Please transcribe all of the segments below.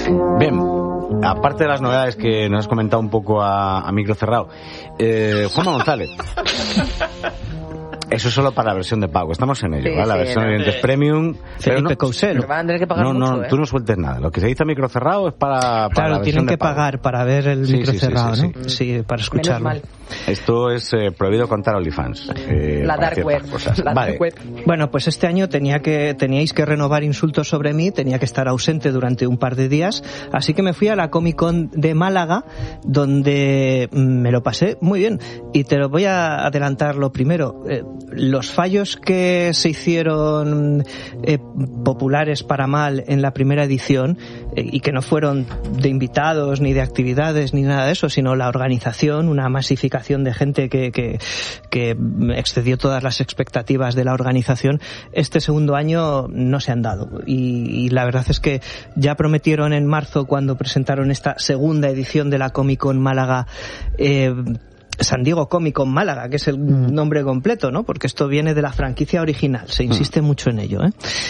Bien, aparte de las novedades que nos has comentado un poco a micro cerrado, Juanma González. Eso es solo para la versión de pago, estamos en ello, ¿vale? La versión de oyentes premium. Felipe Cousel. Van a tener que pagar mucho, tú no sueltes nada. Lo que se dice a micro cerrado es para claro, la versión tienen que de pago. pagar para ver el micro cerrado, ¿no? Sí, para escucharlo. Menos mal. Esto es prohibido contar OnlyFans. La dark web. Vale. Bueno, pues este año teníais que renovar Insultos sobre mí, tenía que estar ausente durante un par de días, así que me fui a la Comic Con de Málaga, donde me lo pasé muy bien. Y te lo voy a adelantar lo primero. Los fallos que se hicieron populares para mal en la primera edición, y que no fueron de invitados, ni de actividades, ni nada de eso, sino la organización, una masificación de gente que excedió todas las expectativas de la organización, este segundo año no se han dado. Y la verdad es que ya prometieron en marzo, cuando presentaron esta segunda edición de la Comic Con Málaga, San Diego Comic Con Málaga, que es el nombre completo, ¿no? Porque esto viene de la franquicia original, se insiste mucho en ello,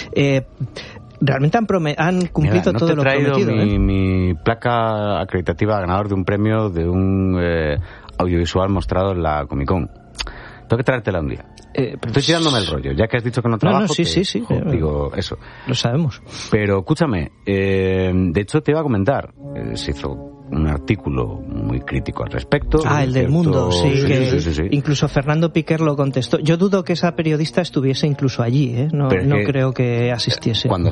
realmente han cumplido todo lo prometido. No te he traído mi placa acreditativa ganador de un premio de un audiovisual mostrado en la Comic Con. Tengo que traértela un día. Estoy tirándome el rollo, ya que has dicho que no trabajo. Sí. Digo eso. Lo sabemos. Pero escúchame, de hecho te iba a comentar, se hizo un artículo muy crítico al respecto. El del Mundo, sí. Incluso Fernando Piquer lo contestó. Yo dudo que esa periodista estuviese incluso allí, no creo que asistiese. Cuando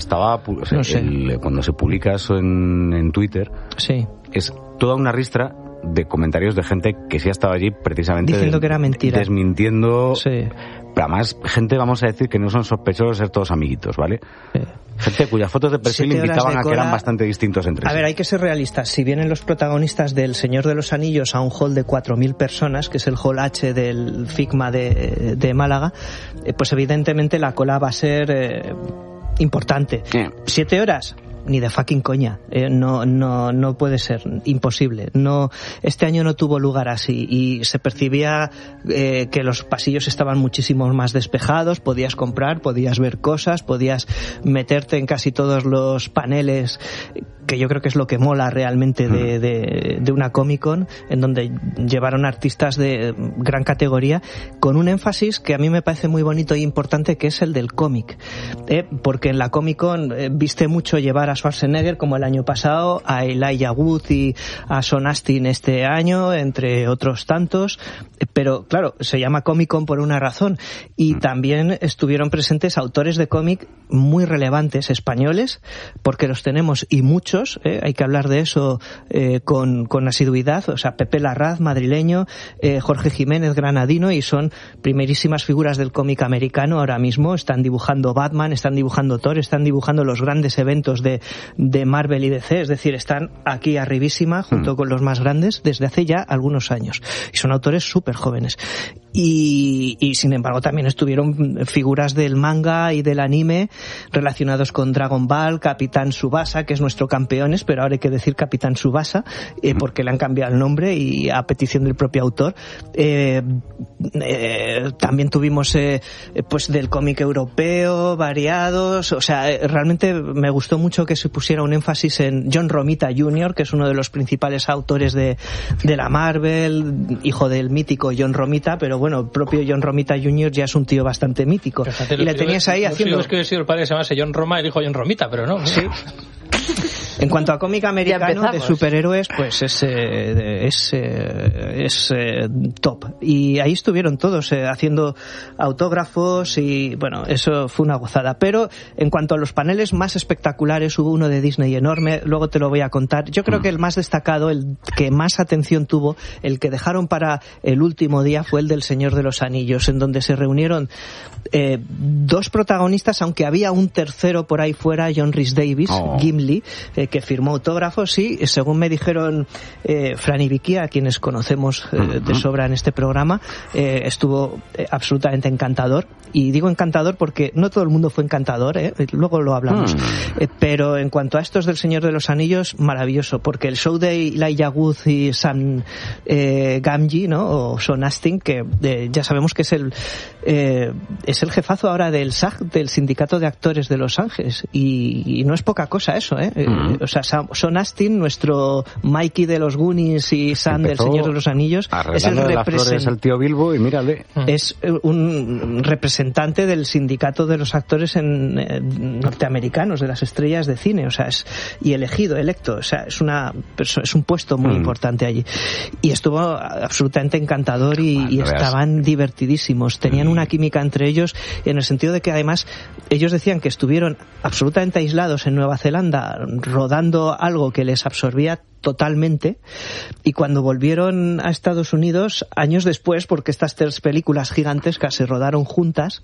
cuando se publica eso en Twitter, es toda una ristra de comentarios de gente que sí ha estado allí precisamente diciendo que era mentira, desmintiendo. Pero además gente, vamos a decir, que no son sospechosos de ser todos amiguitos, ¿vale? Gente cuyas fotos de perfil invitaban a que eran bastante distintos entre sí. A ver, hay que ser realistas. Si vienen los protagonistas del Señor de los Anillos a un hall de 4.000 personas, que es el hall H del FICMA de Málaga, pues evidentemente la cola va a ser importante. 7 horas, ni de fucking coña. No puede ser, imposible. Este año no tuvo lugar así, y se percibía que los pasillos estaban muchísimo más despejados, podías comprar, podías ver cosas, podías meterte en casi todos los paneles, que yo creo que es lo que mola realmente de una Comic Con, en donde llevaron artistas de gran categoría, con un énfasis que a mí me parece muy bonito e importante, que es el del cómic, porque en la Comic Con viste mucho llevar a Schwarzenegger, como el año pasado, a Elijah Wood y a Sean Astin este año, entre otros tantos, pero claro, se llama Comic Con por una razón, y también estuvieron presentes autores de cómic muy relevantes españoles, porque los tenemos, y muchos, hay que hablar de eso con asiduidad. O sea, Pepe Larraz, madrileño, Jorge Jiménez, granadino, y son primerísimas figuras del cómic americano ahora mismo. Están dibujando Batman, están dibujando Thor, están dibujando los grandes eventos de Marvel y DC, es decir, están aquí arribísima junto con los más grandes desde hace ya algunos años, y son autores súper jóvenes. Y sin embargo también estuvieron figuras del manga y del anime relacionados con Dragon Ball, Capitán Tsubasa, que es nuestro campeones, pero ahora hay que decir Capitán Tsubasa, porque le han cambiado el nombre y a petición del propio autor. También tuvimos pues del cómic europeo, variados. O sea, realmente me gustó mucho que se pusiera un énfasis en John Romita Jr., que es uno de los principales autores de la Marvel, hijo del mítico John Romita, pero bueno, el propio John Romita Jr. ya es un tío bastante mítico. Y le tenías ahí haciendo... Es que el padre se llamase John Roma, el hijo John Romita, pero no. Sí. En cuanto a cómic americano de superhéroes, pues es top. Y ahí estuvieron todos haciendo autógrafos, y bueno, eso fue una gozada. Pero en cuanto a los paneles más espectaculares, hubo uno de Disney enorme, luego te lo voy a contar. Yo creo que el más destacado, el que más atención tuvo, el que dejaron para el último día, fue el del Señor de los Anillos, en donde se reunieron 2 protagonistas, aunque había un tercero por ahí fuera, John Rhys Davies, Gimli, que firmó autógrafos, y según me dijeron Fran y Vicky, a quienes conocemos de sobra en este programa, estuvo absolutamente encantador. Y digo encantador porque no todo el mundo fue encantador, luego lo hablamos. Pero en cuanto a estos del Señor de los Anillos, maravilloso, porque el show de Elijah Wood y Sam Gamgee, ¿no? O Sean Astin, que ya sabemos que es el jefazo ahora del SAG, del Sindicato de Actores de Los Ángeles, y no es poca cosa eso, O sea, Sean Astin, nuestro Mikey de los Goonies y Sam del Señor de los Anillos, es el representante al tío Bilbo y mírale. Es un representante del sindicato de los actores norteamericanos, de las estrellas de cine, o sea, y electo, o sea, es un puesto muy importante allí. Y estuvo absolutamente encantador y estaban divertidísimos. Tenían una química entre ellos, en el sentido de que además ellos decían que estuvieron absolutamente aislados en Nueva Zelanda rodando algo que les absorbía totalmente, y cuando volvieron a Estados Unidos años después, porque estas 3 películas gigantescas se rodaron juntas,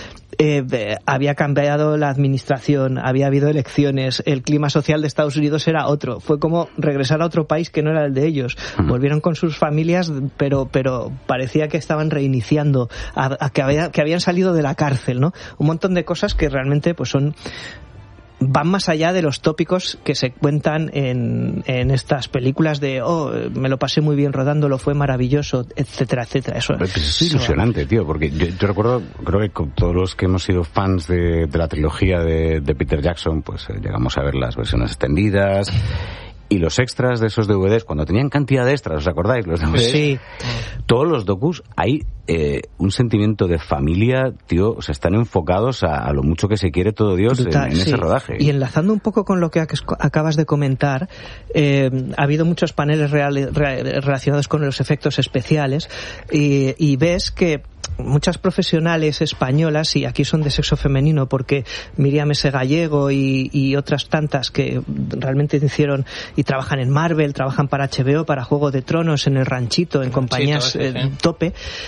había cambiado la administración, había habido elecciones, el clima social de Estados Unidos era otro, fue como regresar a otro país que no era el de ellos. Volvieron con sus familias, pero parecía que estaban reiniciando, que habían salido de la cárcel, ¿no? Un montón de cosas que realmente pues van más allá de los tópicos que se cuentan en estas películas de me lo pasé muy bien rodándolo, fue maravilloso, etcétera, etcétera. Eso es ilusionante, tío, porque yo recuerdo, creo que con todos los que hemos sido fans de la trilogía de Peter Jackson, pues llegamos a ver las versiones extendidas y los extras de esos DVDs, cuando tenían cantidad de extras, ¿os acordáis? Los DVDs, sí. Todos los docus, hay un sentimiento de familia, tío, o sea, están enfocados a lo mucho que se quiere todo Dios en ese rodaje. Y enlazando un poco con lo que acabas de comentar, ha habido muchos paneles relacionados con los efectos especiales, y ves que muchas profesionales españolas, y aquí son de sexo femenino porque Miriam S. Gallego y otras tantas que realmente hicieron y trabajan en Marvel, trabajan para HBO, para Juego de Tronos, en El Ranchito, en compañías tope,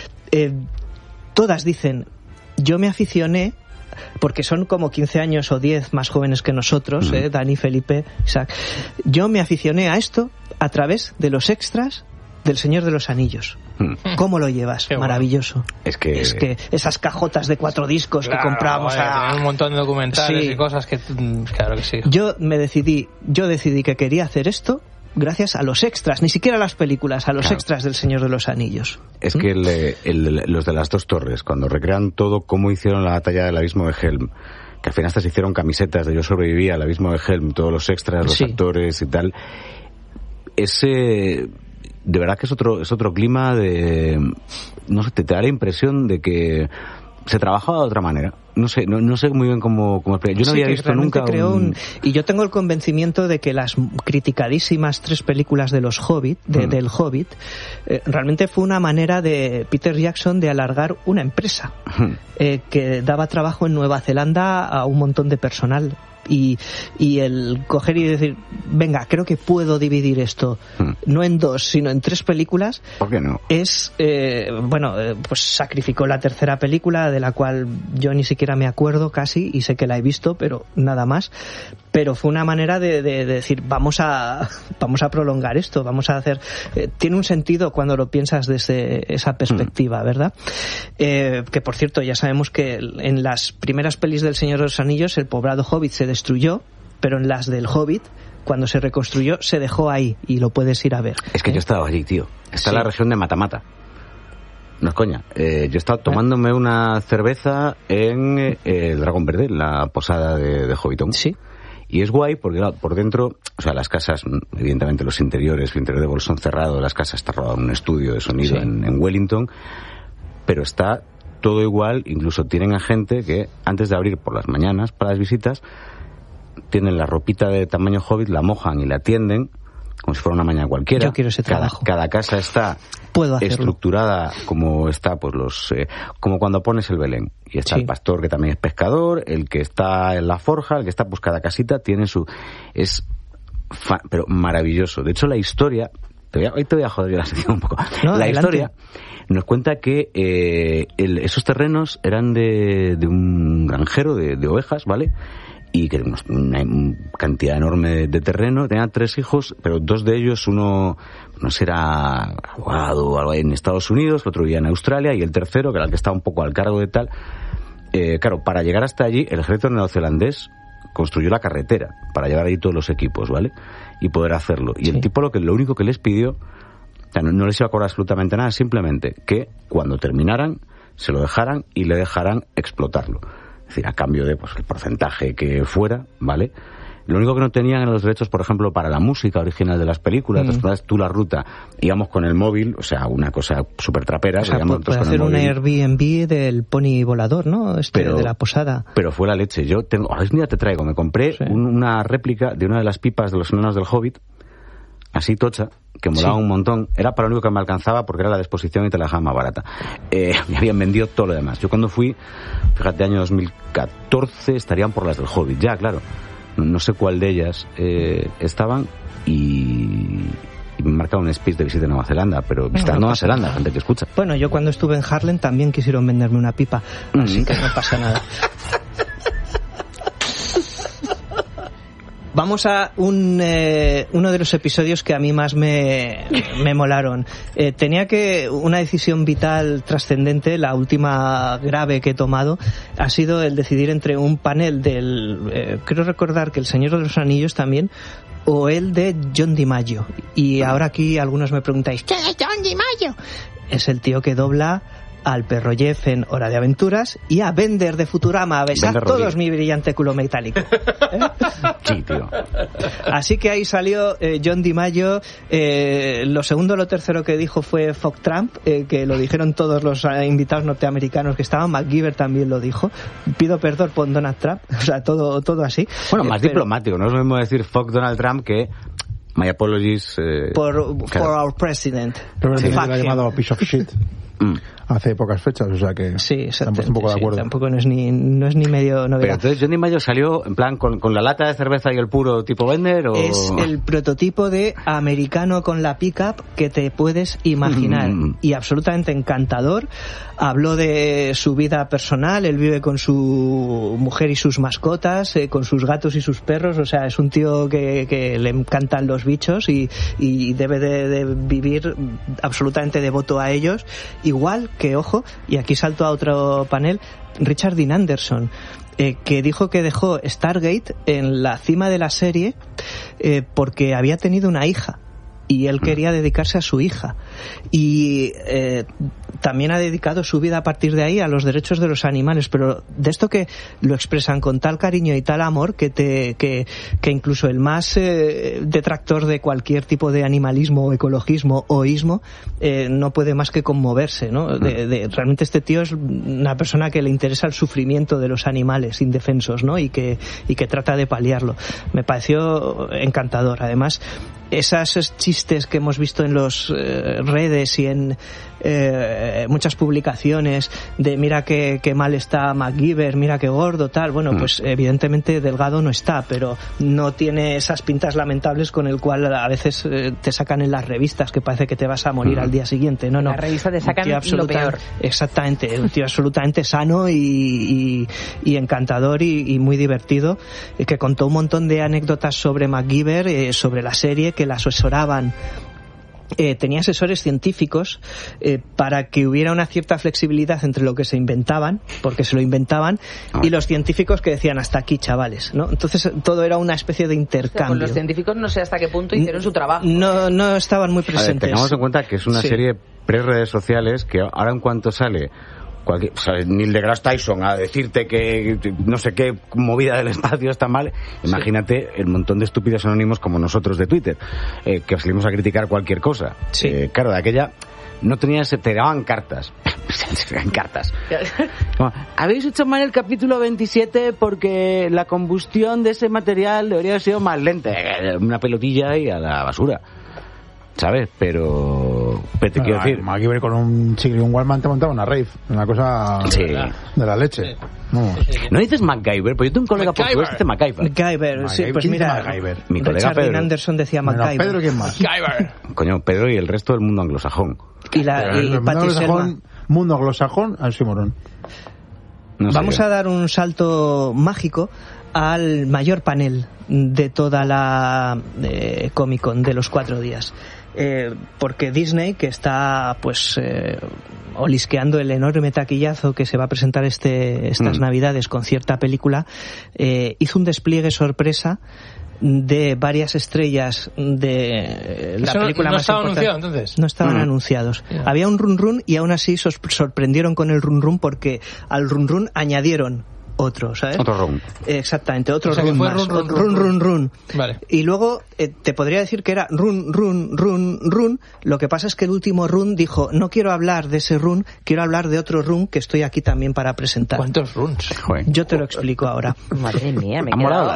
todas dicen, yo me aficioné, porque son como 15 años o 10 más jóvenes que nosotros, Dani, Felipe, Isaac, yo me aficioné a esto a través de los extras del Señor de los Anillos. ¿Cómo lo llevas? Qué maravilloso. Bueno. Es que esas cajotas de 4 discos que comprábamos un montón de documentales y cosas que claro que sí. Yo decidí que quería hacer esto gracias a los extras, ni siquiera a las películas, a los extras del Señor de los Anillos. Es que los de las 2 torres, cuando recrean todo cómo hicieron la batalla del abismo de Helm, que al final hasta se hicieron camisetas de Yo sobreviví al abismo de Helm, todos los extras, los actores y tal, de verdad que es otro clima de, no sé, te da la impresión de que se trabajaba de otra manera. No sé muy bien cómo explicar. Yo no había visto nunca y yo tengo el convencimiento de que las criticadísimas 3 películas de los Hobbit, del Hobbit, realmente fue una manera de Peter Jackson de alargar una empresa que daba trabajo en Nueva Zelanda a un montón de personal. Y el coger y decir, venga, creo que puedo dividir esto no en 2 sino en 3 películas. ¿Por qué no? Es pues sacrificó la tercera película, de la cual yo ni siquiera me acuerdo casi, y sé que la he visto, pero nada más. Pero fue una manera de decir, vamos a prolongar esto, vamos a hacer, tiene un sentido cuando lo piensas desde esa perspectiva, ¿verdad? Que por cierto, ya sabemos que en las primeras pelis del Señor de los Anillos el poblado Hobbit se destruyó, pero en las del Hobbit, cuando se reconstruyó, se dejó ahí, y lo puedes ir a ver. Es que yo he estado allí, tío. Está en la región de Matamata. No es coña. Yo he estado tomándome una cerveza en el Dragón Verde, la posada de Hobbiton. Sí. Y es guay porque por dentro, o sea, las casas, evidentemente los interiores, el interior de Bolsón cerrado, las casas está rodado en un estudio de sonido en Wellington, pero está todo igual. Incluso tienen a gente que antes de abrir por las mañanas para las visitas, tienen la ropita de tamaño Hobbit, la mojan y la tienden como si fuera una mañana cualquiera. Yo quiero ese trabajo. Cada casa está estructurada como está, pues como cuando pones el Belén. Y está el pastor, que también es pescador, el que está en la forja, el que está, pues cada casita tiene su... pero maravilloso. De hecho, la historia... Hoy te voy a joder yo la sección un poco. No, la historia nos cuenta que esos terrenos eran de un granjero de ovejas, ¿vale? Y que una cantidad enorme de terreno. Tenía 3 hijos, pero 2 de ellos, uno no sé, era abogado o algo en Estados Unidos, el otro vivía en Australia, y el tercero, que era el que estaba un poco al cargo de tal, claro, para llegar hasta allí el ejército neozelandés construyó la carretera para llevar ahí todos los equipos, ¿vale? Y poder hacerlo. Y el tipo lo único que les pidió, o sea, no les iba a cobrar absolutamente nada, simplemente que cuando terminaran se lo dejaran y le dejaran explotarlo. Es decir, a cambio de, pues, el porcentaje que fuera, ¿vale? Lo único que no tenían eran los derechos, por ejemplo, para la música original de las películas. Entonces tú la ruta, íbamos con el móvil, o sea, una cosa súper trapera. O sea, puede hacer un Airbnb del pony volador, ¿no? De la posada. Pero fue la leche. Yo tengo, ahora un día te traigo, me compré una réplica de una de las pipas de los enanos del Hobbit, así tocha, que molaba un montón. Era para lo único que me alcanzaba porque era la de exposición y te la dejaban más barata. Me habían vendido todo lo demás. Yo cuando fui, fíjate, año 2014, estarían por las del Hobbit. Ya, claro. No sé cuál de ellas estaban y me marcaron un speech de visita a Nueva Zelanda, pero visita a Nueva Zelanda, gente que escucha. Bueno, yo cuando estuve en Harlem también quisieron venderme una pipa, así que no pasa nada. Vamos a uno de los episodios que a mí más me molaron. Tenía una decisión vital trascendente, la última grave que he tomado, ha sido el decidir entre un panel creo recordar que El Señor de los Anillos también, o el de John DiMaggio. Y ahora aquí algunos me preguntáis, ¿qué es John DiMaggio? Es el tío que dobla al perro Jeff en Hora de Aventuras y a Bender de Futurama. Besad todos mi brillante culo metálico. Sí, tío. Así que ahí salió John DiMaggio. Lo segundo, lo tercero que dijo fue Fuck Trump, que lo dijeron todos los invitados norteamericanos que estaban. MacGyver también lo dijo. Pido perdón por Donald Trump. O sea, todo así. Bueno, más diplomático. No es lo mismo decir Fuck Donald Trump que My apologies. For our president. Pero sí. Ha llamado piece of shit. Hace pocas fechas, o sea que sí, estamos un poco de acuerdo. Tampoco no es ni medio novedad. Pero entonces John DiMaggio salió en plan con la lata de cerveza y el puro tipo Bender, ¿o? Es el prototipo de americano con la pickup que te puedes imaginar y absolutamente encantador. Habló de su vida personal, él vive con su mujer y sus mascotas, con sus gatos y sus perros, o sea, es un tío que le encantan los bichos y debe de vivir absolutamente devoto a ellos. Igual que, ojo, y aquí salto a otro panel, Richard Dean Anderson, que dijo que dejó Stargate en la cima de la serie porque había tenido una hija y él quería dedicarse a su hija y también ha dedicado su vida a partir de ahí a los derechos de los animales, pero de esto que lo expresan con tal cariño y tal amor que incluso el más detractor de cualquier tipo de animalismo, ecologismo o ismo no puede más que conmoverse, ¿no? Realmente este tío es una persona que le interesa el sufrimiento de los animales indefensos, ¿no? y que trata de paliarlo. Me pareció encantador. Además, esos chistes que hemos visto en los redes y en muchas publicaciones de mira qué mal está MacGyver, mira qué gordo, tal, bueno, pues evidentemente delgado no está, pero no tiene esas pintas lamentables con el cual a veces te sacan en las revistas que parece que te vas a morir al día siguiente. No, la revista te sacan lo peor. Exactamente, un tío absolutamente sano y encantador y muy divertido, que contó un montón de anécdotas sobre MacGyver, sobre la serie, que la asesoraban. Tenía asesores científicos para que hubiera una cierta flexibilidad entre lo que se inventaban, porque se lo inventaban, y los científicos que decían hasta aquí, chavales, ¿no? Entonces todo era una especie de intercambio. O sea, con los científicos no sé hasta qué punto hicieron su trabajo. No estaban muy presentes. A ver, tengamos en cuenta que es una serie pre-redes sociales que ahora en cuanto sale Neil deGrasse Tyson a decirte que no sé qué movida del espacio está mal, imagínate el montón de estúpidos anónimos como nosotros de Twitter, que salimos a criticar cualquier cosa. Claro, de aquella no tenías, te daban cartas. Habéis hecho mal el capítulo 27 porque la combustión de ese material debería haber sido más lenta. Una pelotilla y a la basura, ¿sabes? Pero te quiero decir, MacGyver con un chicle y un Wallman te montaba una rave, una cosa de la leche. Sí. No dices MacGyver, pues yo tengo un colega portugués que dice MacGyver. MacGyver, sí, pues mira, mi colega Richard Dean Anderson decía MacGyver. Pedro, ¿quién más? MacGyver. Coño, Pedro y el resto del mundo anglosajón. Y Patti Selma. Mundo anglosajón, al Simorón. Vamos a dar un salto mágico al mayor panel de toda la Comic Con de los 4 días. Porque Disney, que está pues olisqueando el enorme taquillazo que se va a presentar estas Navidades con cierta película, hizo un despliegue sorpresa de varias estrellas de la película más importante. ¿No estaba anunciado entonces? No estaban anunciados. Había un run run y aún así sorprendieron con el run run porque al run run añadieron otro, ¿sabes? Otro run. Exactamente, otro o sea, run más. Run. Vale. Y luego te podría decir que era run. Lo que pasa es que el último run dijo, no quiero hablar de ese run, quiero hablar de otro run que estoy aquí también para presentar. ¿Cuántos runs? Yo te lo explico ahora. Madre mía, me he Ha molado quedado